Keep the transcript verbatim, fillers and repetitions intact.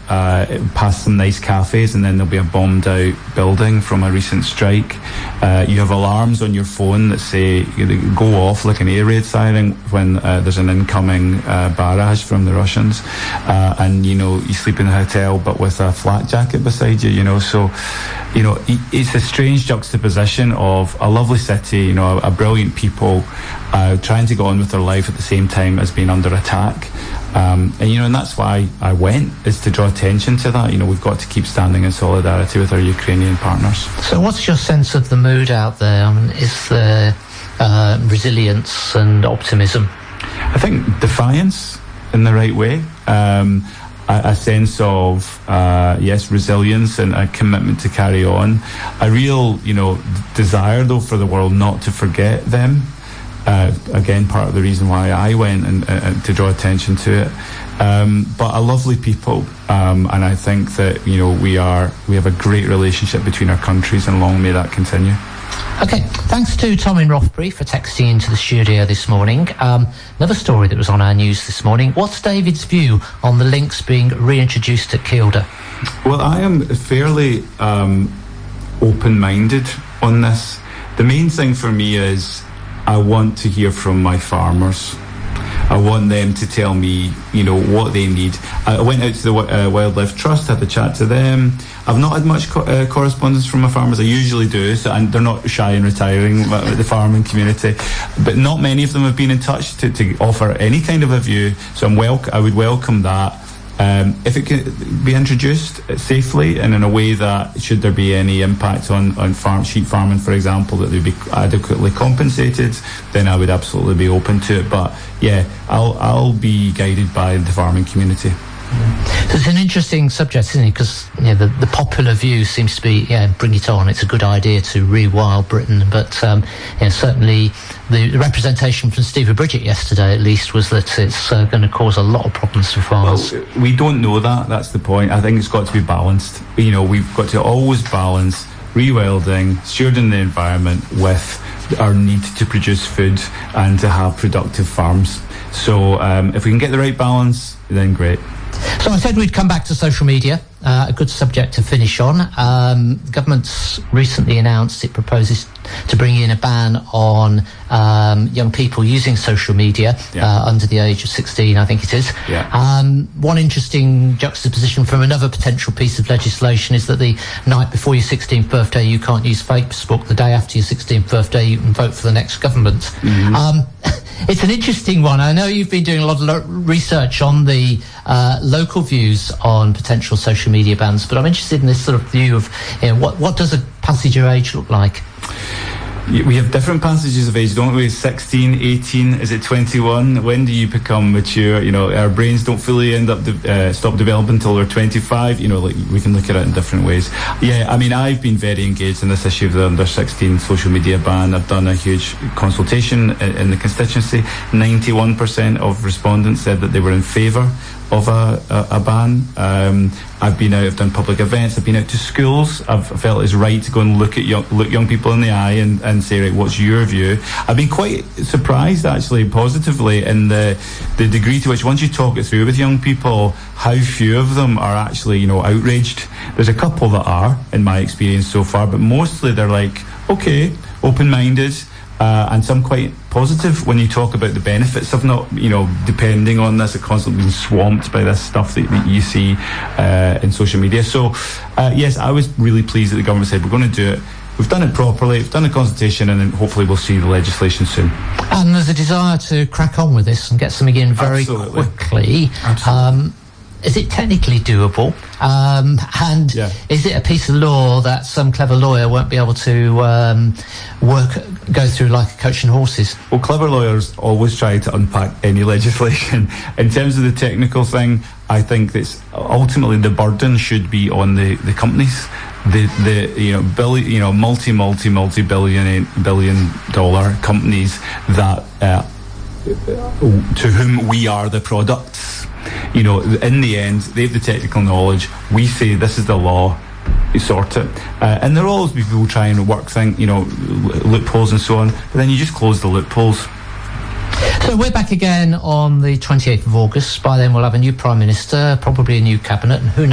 uh, past some nice cafes, and then there'll be a bombed out building from a recent strike. Uh, you have alarms on your phone that say, they go off like an air raid siren when uh, there's an incoming uh, barrage from the Russians. Uh, and, you know, you sleep in a hotel but with a flak jacket beside you, you know. So, you know, it's a strange juxtaposition of a lovely city, you know, a, a brilliant people uh, trying to go on with their life at the same time as being under attack. Um, and, you know, and that's why I went, is to draw attention to that. You know, we've got to keep standing in solidarity with our Ukrainian partners. So what's your sense of the mood out there? I mean, is there uh, resilience and optimism? I think defiance in the right way. Um, a, a sense of, uh, yes, resilience and a commitment to carry on. A real, you know, desire, though, for the world not to forget them. Uh, again, part of the reason why I went and uh, to draw attention to it. Um, but a lovely people, um, and I think that, you know, we are we have a great relationship between our countries, and long may that continue. Okay, thanks to Tom in Rothbury for texting into the studio this morning. Um, another story that was on our news this morning. What's David's view on the links being reintroduced at Kielder? Well, I am fairly um, open-minded on this. The main thing for me is I want to hear from my farmers. I want them to tell me, you know, what they need. I went out to the uh, Wildlife Trust, had a chat to them. I've not had much co- uh, correspondence from my farmers. I usually do, so, and they're not shy in retiring, the farming community. But not many of them have been in touch to, to offer any kind of a view. So I'm wel- I would welcome that. Um, if it can be introduced safely and in a way that, should there be any impact on, on farm, sheep farming, for example, that they'd be adequately compensated, then I would absolutely be open to it. But yeah, I'll I'll be guided by the farming community. So it's an interesting subject, isn't it? Because, you know, the, the popular view seems to be, yeah, bring it on. It's a good idea to rewild Britain. But um, you know, certainly the, the representation from Steve Bridget yesterday, at least, was that it's uh, going to cause a lot of problems for farmers. Well, we don't know that. That's the point. I think it's got to be balanced. You know, we've got to always balance rewilding, stewarding the environment with our need to produce food and to have productive farms. So um, if we can get the right balance, then great. So I said we'd come back to social media, uh, a good subject to finish on. Um, the government's recently announced it proposes to bring in a ban on um, young people using social media yeah. uh, under the age of sixteen, I think it is. Yeah. Um, one interesting juxtaposition from another potential piece of legislation is that the night before your sixteenth birthday you can't use Facebook. The day after your sixteenth birthday you can vote for the next government. Mm-hmm. Um, It's an interesting one. I know you've been doing a lot of lo- research on the uh, local views on potential social media bans, but I'm interested in this sort of view of, you know, what, what does a passage of age look like? We have different passages of age, don't we? sixteen, eighteen, is it twenty-one? When do you become mature? You know, our brains don't fully end up, de- uh, stop developing until we're twenty-five. You know, like, we can look at it in different ways. Yeah, I mean, I've been very engaged in this issue of the under sixteen social media ban. I've done a huge consultation in, in the constituency. ninety-one percent of respondents said that they were in favour of a, a, a ban. Um, I've been out, I've done public events, I've been out to schools. I've felt it's right to go and look at young, look young people in the eye and, and say, right, what's your view? I've been quite surprised, actually, positively, in the the degree to which, once you talk it through with young people, how few of them are actually, you know, outraged. There's a couple that are, in my experience so far, but mostly they're like, okay, open-minded, Uh, and some quite positive when you talk about the benefits of not, you know, depending on this, constantly being swamped by this stuff that, that you see uh, in social media. So, uh, yes, I was really pleased that the government said we're going to do it. We've done it properly, we've done a consultation, and then hopefully we'll see the legislation soon. And there's a desire to crack on with this and get something in very Absolutely. quickly. Absolutely. Um, Is it technically doable? Um, and yeah. is it a piece of law that some clever lawyer won't be able to um, work, go through like a coach and horses? Well, clever lawyers always try to unpack any legislation. In terms of the technical thing, I think that's ultimately the burden should be on the, the companies. The the you know billion you know multi multi multi billion billion dollar companies that uh, to whom we are the products. You know, in the end, they have the technical knowledge. We say this is the law. You sort it, uh, and there will always be people trying to work thing, you know, loopholes and so on. But then you just close the loopholes. So we're back again on the twenty-eighth of August. By then, we'll have a new Prime Minister, probably a new cabinet, and who knows.